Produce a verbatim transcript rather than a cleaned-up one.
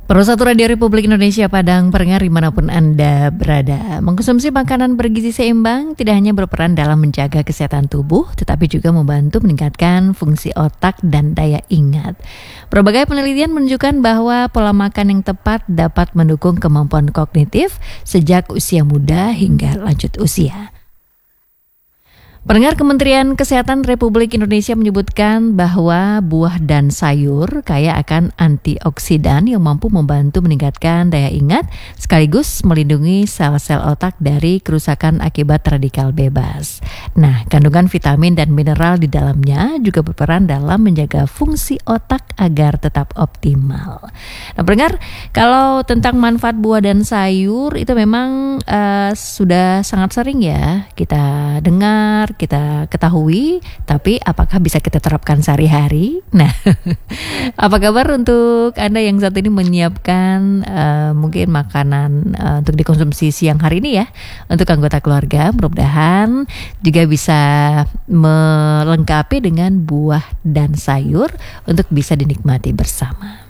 Pemirsa Radio Republik Indonesia Padang pendengar dimanapun Anda berada, mengkonsumsi makanan bergizi seimbang tidak hanya berperan dalam menjaga kesehatan tubuh, tetapi juga membantu meningkatkan fungsi otak dan daya ingat. Berbagai penelitian menunjukkan bahwa pola makan yang tepat dapat mendukung kemampuan kognitif sejak usia muda hingga lanjut usia. Pendengar, Kementerian Kesehatan Republik Indonesia menyebutkan bahwa buah dan sayur kaya akan antioksidan yang mampu membantu meningkatkan daya ingat sekaligus melindungi sel-sel otak dari kerusakan akibat radikal bebas. Nah, kandungan vitamin dan mineral di dalamnya juga berperan dalam menjaga fungsi otak agar tetap optimal. Nah, pendengar, kalau tentang manfaat buah dan sayur itu memang uh, sudah sangat sering ya kita dengar, kita ketahui, tapi apakah bisa kita terapkan sehari-hari? Nah, apa kabar untuk Anda yang saat ini menyiapkan uh, mungkin makanan uh, untuk dikonsumsi siang hari ini ya, untuk anggota keluarga? Mudah-mudahan juga bisa melengkapi dengan buah dan sayur untuk bisa dinikmati bersama.